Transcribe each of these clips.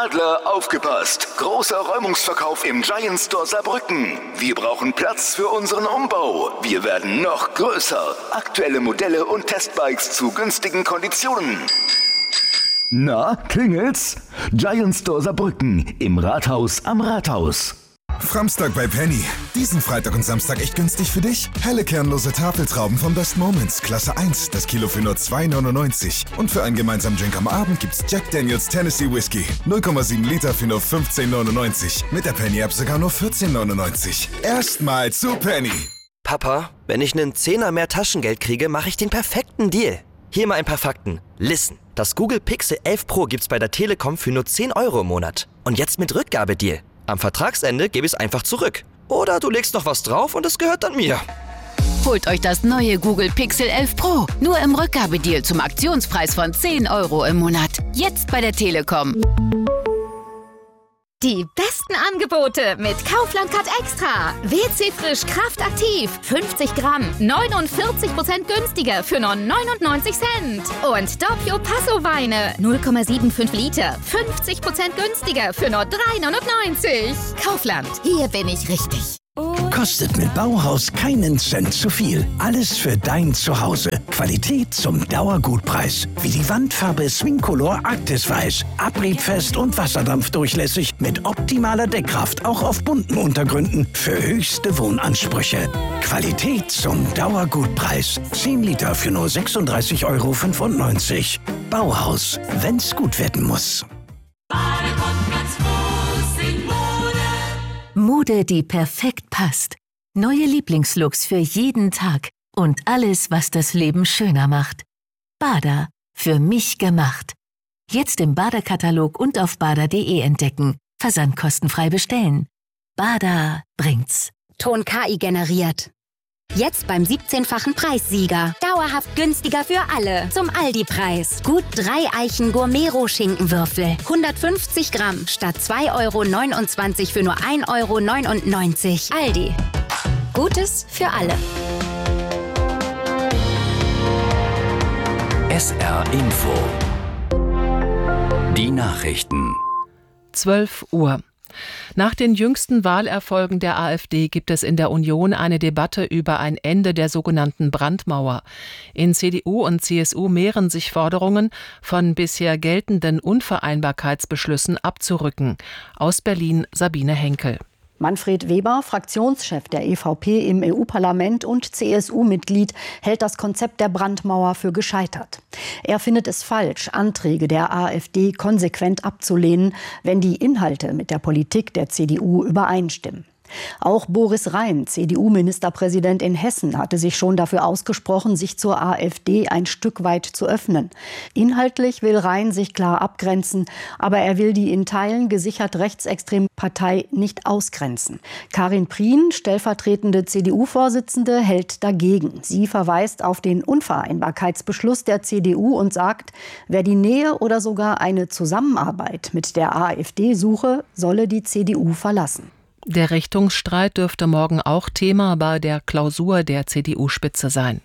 Adler, aufgepasst! Großer Räumungsverkauf im Giant Store Saarbrücken. Wir brauchen Platz für unseren Umbau. Wir werden noch größer. Aktuelle Modelle und Testbikes zu günstigen Konditionen. Na, klingelt's? Giant Store Saarbrücken im Rathaus am Rathaus. Framstag bei Penny. Diesen Freitag und Samstag echt günstig für dich? Helle kernlose Tafeltrauben von Best Moments, Klasse 1, das Kilo für nur 2,99. Und für einen gemeinsamen Drink am Abend gibt's Jack Daniels Tennessee Whiskey. 0,7 Liter für nur 15,99. Mit der Penny-App sogar nur 14,99. Erstmal zu Penny. Papa, wenn ich einen Zehner mehr Taschengeld kriege, mache ich den perfekten Deal. Hier mal ein paar Fakten. Listen, das Google Pixel 11 Pro gibt's bei der Telekom für nur 10 € im Monat. Und jetzt mit Rückgabedeal. Am Vertragsende gebe ich es einfach zurück. Oder du legst noch was drauf und es gehört dann mir. Holt euch das neue Google Pixel 11 Pro. Nur im Rückgabedeal zum Aktionspreis von 10 € im Monat. Jetzt bei der Telekom. Die besten Angebote mit Kaufland Card Extra. WC Frisch Kraftaktiv, 50 Gramm, 49% günstiger für nur 99 Cent. Und Doppio Passo Weine, 0,75 Liter, 50% günstiger für nur 3,99. Kaufland, hier bin ich richtig. Kostet mit Bauhaus keinen Cent zu viel. Alles für dein Zuhause. Qualität zum Dauergutpreis. Wie die Wandfarbe Swingcolor Arktis Weiß. Abriebfest und wasserdampfdurchlässig mit optimaler Deckkraft. Auch auf bunten Untergründen für höchste Wohnansprüche. Qualität zum Dauergutpreis. 10 Liter für nur 36,95 €. Bauhaus. Wenn's gut werden muss. Mode, die perfekt passt. Neue Lieblingslooks für jeden Tag. Und alles, was das Leben schöner macht. Bada. Für mich gemacht. Jetzt im Bada-Katalog und auf bada.de entdecken. Versandkostenfrei bestellen. Bada bringt's. Ton KI generiert. Jetzt beim 17-fachen Preissieger. Dauerhaft günstiger für alle. Zum Aldi-Preis. Gut 3 Eichen Gourmet-Roh-Schinkenwürfel. 150 Gramm statt 2,29 € für nur 1,99 €. Aldi. Gutes für alle. SR Info. Die Nachrichten. 12 Uhr. Nach den jüngsten Wahlerfolgen der AfD gibt es in der Union eine Debatte über ein Ende der sogenannten Brandmauer. In CDU und CSU mehren sich Forderungen, von bisher geltenden Unvereinbarkeitsbeschlüssen abzurücken. Aus Berlin Sabine Henkel. Manfred Weber, Fraktionschef der EVP im EU-Parlament und CSU-Mitglied, hält das Konzept der Brandmauer für gescheitert. Er findet es falsch, Anträge der AfD konsequent abzulehnen, wenn die Inhalte mit der Politik der CDU übereinstimmen. Auch Boris Rhein, CDU-Ministerpräsident in Hessen, hatte sich schon dafür ausgesprochen, sich zur AfD ein Stück weit zu öffnen. Inhaltlich will Rhein sich klar abgrenzen, aber er will die in Teilen gesichert rechtsextreme Partei nicht ausgrenzen. Karin Prien, stellvertretende CDU-Vorsitzende, hält dagegen. Sie verweist auf den Unvereinbarkeitsbeschluss der CDU und sagt, wer die Nähe oder sogar eine Zusammenarbeit mit der AfD suche, solle die CDU verlassen. Der Richtungsstreit dürfte morgen auch Thema bei der Klausur der CDU-Spitze sein.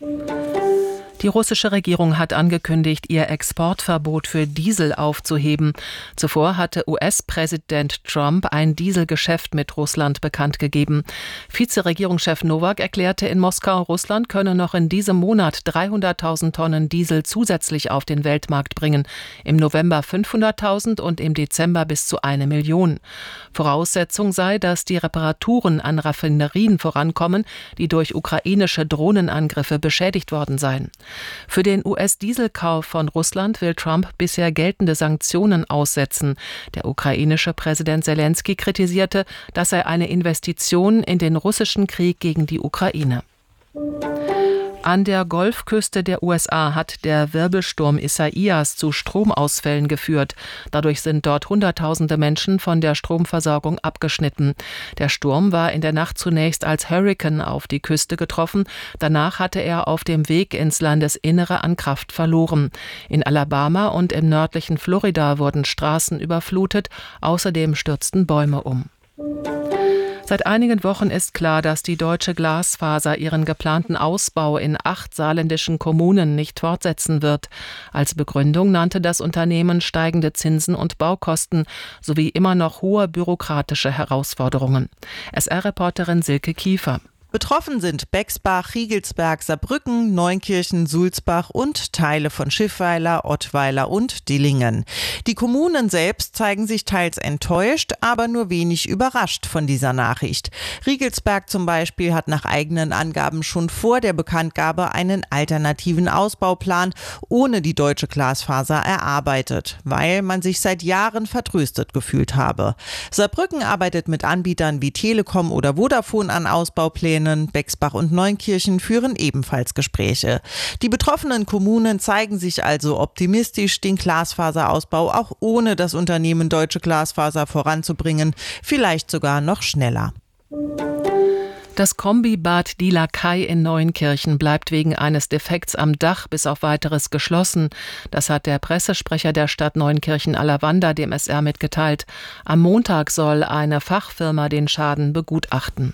Die russische Regierung hat angekündigt, ihr Exportverbot für Diesel aufzuheben. Zuvor hatte US-Präsident Trump ein Dieselgeschäft mit Russland bekannt gegeben. Vizeregierungschef Nowak erklärte in Moskau, Russland könne noch in diesem Monat 300.000 Tonnen Diesel zusätzlich auf den Weltmarkt bringen. Im November 500.000 und im Dezember bis zu 1 Million. Voraussetzung sei, dass die Reparaturen an Raffinerien vorankommen, die durch ukrainische Drohnenangriffe beschädigt worden seien. Für den US-Dieselkauf von Russland will Trump bisher geltende Sanktionen aussetzen. Der ukrainische Präsident Selenskyj kritisierte, das sei eine Investition in den russischen Krieg gegen die Ukraine. An der Golfküste der USA hat der Wirbelsturm Isaias zu Stromausfällen geführt. Dadurch sind dort Hunderttausende Menschen von der Stromversorgung abgeschnitten. Der Sturm war in der Nacht zunächst als Hurrikan auf die Küste getroffen. Danach hatte er auf dem Weg ins Landesinnere an Kraft verloren. In Alabama und im nördlichen Florida wurden Straßen überflutet. Außerdem stürzten Bäume um. Seit einigen Wochen ist klar, dass die Deutsche Glasfaser ihren geplanten Ausbau in 8 saarländischen Kommunen nicht fortsetzen wird. Als Begründung nannte das Unternehmen steigende Zinsen und Baukosten sowie immer noch hohe bürokratische Herausforderungen. SR-Reporterin Silke Kiefer. Betroffen sind Bexbach, Riegelsberg, Saarbrücken, Neunkirchen, Sulzbach und Teile von Schiffweiler, Ottweiler und Dillingen. Die Kommunen selbst zeigen sich teils enttäuscht, aber nur wenig überrascht von dieser Nachricht. Riegelsberg zum Beispiel hat nach eigenen Angaben schon vor der Bekanntgabe einen alternativen Ausbauplan ohne die Deutsche Glasfaser erarbeitet, weil man sich seit Jahren vertröstet gefühlt habe. Saarbrücken arbeitet mit Anbietern wie Telekom oder Vodafone an Ausbauplänen. Bexbach und Neunkirchen führen ebenfalls Gespräche. Die betroffenen Kommunen zeigen sich also optimistisch, den Glasfaserausbau auch ohne das Unternehmen Deutsche Glasfaser voranzubringen, vielleicht sogar noch schneller. Das Kombibad Die Lakai in Neunkirchen bleibt wegen eines Defekts am Dach bis auf Weiteres geschlossen. Das hat der Pressesprecher der Stadt Neunkirchen-Alavanda dem SR mitgeteilt. Am Montag soll eine Fachfirma den Schaden begutachten.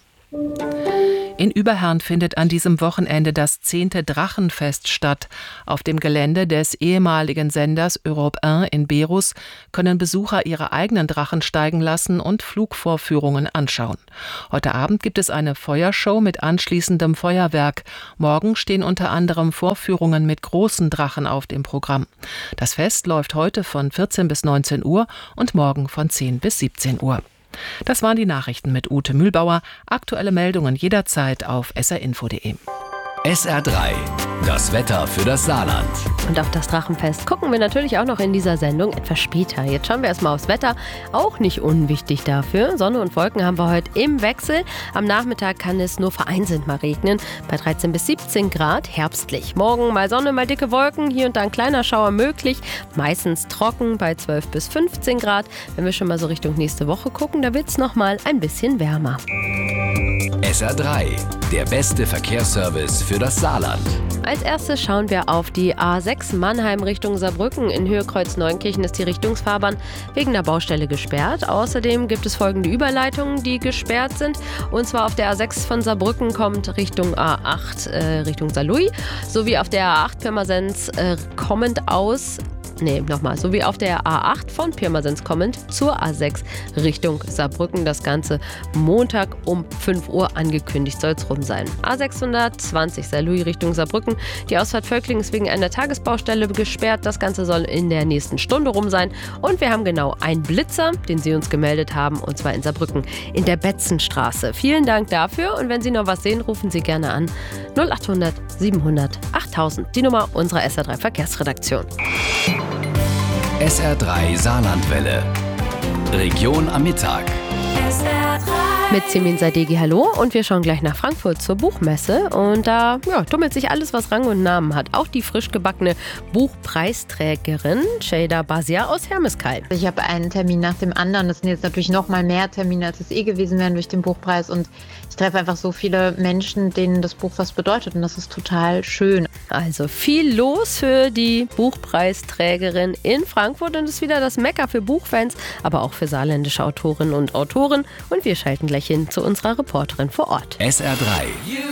In Überherrn findet an diesem Wochenende das 10. Drachenfest statt. Auf dem Gelände des ehemaligen Senders Europe 1 in Berus können Besucher ihre eigenen Drachen steigen lassen und Flugvorführungen anschauen. Heute Abend gibt es eine Feuershow mit anschließendem Feuerwerk. Morgen stehen unter anderem Vorführungen mit großen Drachen auf dem Programm. Das Fest läuft heute von 14 bis 19 Uhr und morgen von 10 bis 17 Uhr. Das waren die Nachrichten mit Ute Mühlbauer. Aktuelle Meldungen jederzeit auf srinfo.de. SR3, das Wetter für das Saarland. Und auf das Drachenfest gucken wir natürlich auch noch in dieser Sendung etwas später. Jetzt schauen wir erstmal aufs Wetter. Auch nicht unwichtig dafür. Sonne und Wolken haben wir heute im Wechsel. Am Nachmittag kann es nur vereinzelt mal regnen. Bei 13 bis 17 Grad herbstlich. Morgen mal Sonne, mal dicke Wolken. Hier und da ein kleiner Schauer möglich. Meistens trocken bei 12 bis 15 Grad. Wenn wir schon mal so Richtung nächste Woche gucken, da wird es noch mal ein bisschen wärmer. SR3, der beste Verkehrsservice für das Saarland. Als erstes schauen wir auf die A6 Mannheim Richtung Saarbrücken. In Höhe Kreuz Neunkirchen ist die Richtungsfahrbahn wegen einer Baustelle gesperrt. Außerdem gibt es folgende Überleitungen, die gesperrt sind. Und zwar auf der A6 von Saarbrücken kommt Richtung A8 Richtung Saarlouis, sowie auf der A8 Pirmasens kommend aus. Sowie auf der A8 von Pirmasens kommend zur A6 Richtung Saarbrücken. Das Ganze Montag um 5 Uhr angekündigt soll es rum sein. A620 Saarlouis Richtung Saarbrücken. Die Ausfahrt Völkling ist wegen einer Tagesbaustelle gesperrt. Das Ganze soll in der nächsten Stunde rum sein. Und wir haben genau einen Blitzer, den Sie uns gemeldet haben, und zwar in Saarbrücken in der Betzenstraße. Vielen Dank dafür. Und wenn Sie noch was sehen, rufen Sie gerne an 0800 700 8000. Die Nummer unserer SR3 Verkehrsredaktion. SR3 Saarlandwelle. Region am Mittag. Mit Simin Sadeghi, hallo. Und wir schauen gleich nach Frankfurt zur Buchmesse. Und da tummelt sich alles, was Rang und Namen hat. Auch die frisch gebackene Buchpreisträgerin Şeyda Basia aus Hermeskeil. Ich habe einen Termin nach dem anderen. Das sind jetzt natürlich noch mal mehr Termine, als es gewesen wären durch den Buchpreis. Und ich treffe einfach so viele Menschen, denen das Buch was bedeutet. Und das ist total schön. Also viel los für die Buchpreisträgerin in Frankfurt. Und es ist wieder das Mekka für Buchfans, aber auch für saarländische Autorinnen und Autoren. Und wir schalten gleich hin zu unserer Reporterin vor Ort. SR3.